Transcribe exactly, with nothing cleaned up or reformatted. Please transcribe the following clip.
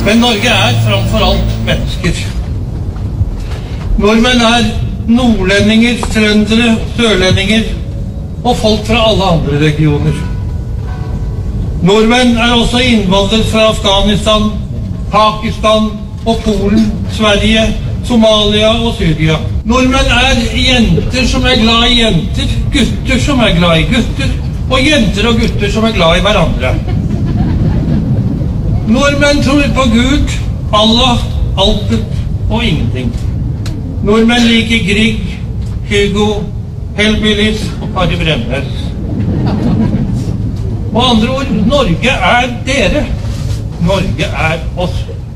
Men Norge er framfor alt mennesker. Nordmenn er nordlendinger, trøndere, sørlendinger og folk fra alle andre regioner. Nordmenn er også innvandret fra Afghanistan, Pakistan og Polen, Sverige, Somalia og Syria. Nordmenn er jenter som er glad i jenter, gutter som er glad i gutter, og jenter og gutter som er glad i hverandre. Nordmenn tror på Gud, Allah, altet og ingenting. Nordmenn liker Grieg, Hugo, Hellbillies og Kari Bremnes. På andre ord, Norge er dere. Norge er oss.